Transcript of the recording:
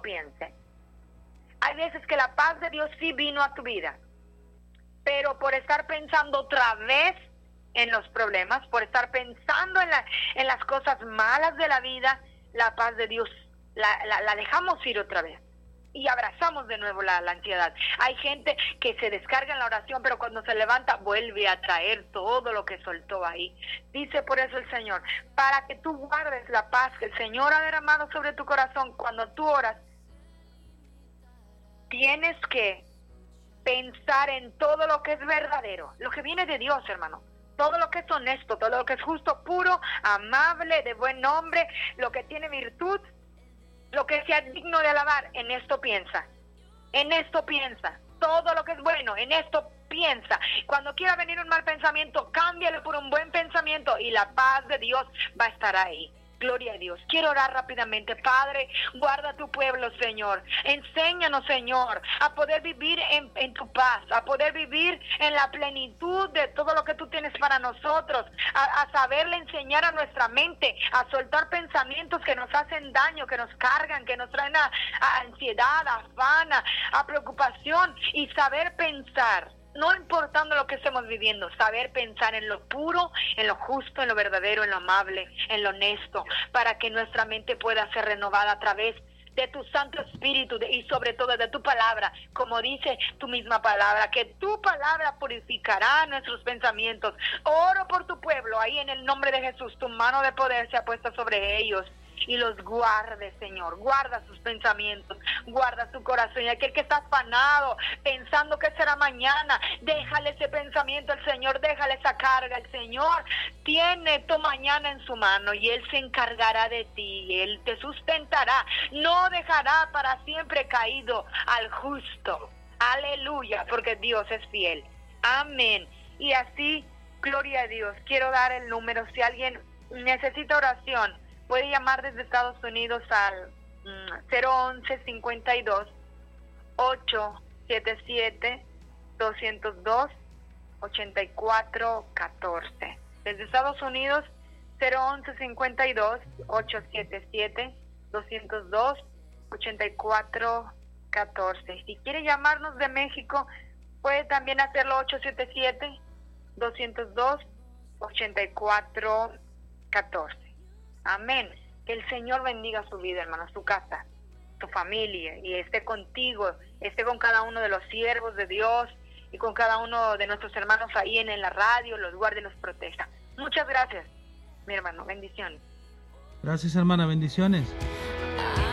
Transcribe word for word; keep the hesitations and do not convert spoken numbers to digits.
piense. Hay veces que la paz de Dios sí vino a tu vida, pero por estar pensando otra vez en los problemas, por estar pensando en, la, en las cosas malas de la vida, la paz de Dios la, la, la dejamos ir otra vez y abrazamos de nuevo la, la ansiedad. Hay gente que se descarga en la oración, pero cuando se levanta vuelve a traer todo lo que soltó ahí. Dice por eso el Señor, para que tú guardes la paz que el Señor ha derramado sobre tu corazón cuando tú oras, tienes que pensar en todo lo que es verdadero, lo que viene de Dios, hermano. Todo lo que es honesto, todo lo que es justo, puro, amable, de buen nombre, lo que tiene virtud, lo que sea digno de alabar, en esto piensa. En esto piensa. Todo lo que es bueno, en esto piensa. Cuando quiera venir un mal pensamiento, cámbiale por un buen pensamiento y la paz de Dios va a estar ahí. Gloria a Dios. Quiero orar rápidamente. Padre, guarda a tu pueblo, Señor. Enséñanos, Señor, a poder vivir en, en tu paz, a poder vivir en la plenitud de todo lo que tú tienes para nosotros, a, a saberle enseñar a nuestra mente, a soltar pensamientos que nos hacen daño, que nos cargan, que nos traen a, a ansiedad, a afán, a, a preocupación, y saber pensar. No importando lo que estemos viviendo, saber pensar en lo puro, en lo justo, en lo verdadero, en lo amable, en lo honesto, para que nuestra mente pueda ser renovada a través de tu Santo Espíritu de, y sobre todo de tu palabra, como dice tu misma palabra, que tu palabra purificará nuestros pensamientos. Oro por tu pueblo, ahí en el nombre de Jesús, tu mano de poder se ha puesto sobre ellos. Y los guarde, Señor, guarda sus pensamientos, guarda su corazón. Y aquel que está afanado, pensando que será mañana, déjale ese pensamiento al Señor, déjale esa carga. El Señor tiene tu mañana en su mano y Él se encargará de ti, Él te sustentará, no dejará para siempre caído al justo. Aleluya, porque Dios es fiel. Amén. Y así, gloria a Dios. Quiero dar el número, si alguien necesita oración, puede llamar desde Estados Unidos al mm, cero once cincuenta y dos, ochocientos setenta y siete, doscientos dos, ochenta y cuatro catorce. Desde Estados Unidos, cero once cincuenta y dos, ochocientos setenta y siete, doscientos dos, ochenta y cuatro catorce. Si quiere llamarnos de México, puede también hacerlo ochocientos setenta y siete, doscientos dos, ochenta y cuatro catorce. Amén. Que el Señor bendiga su vida, hermano, su casa, su familia, y esté contigo, esté con cada uno de los siervos de Dios y con cada uno de nuestros hermanos ahí en, en la radio, los guarde y los proteja. Muchas gracias, mi hermano. Bendiciones. Gracias, hermana. Bendiciones.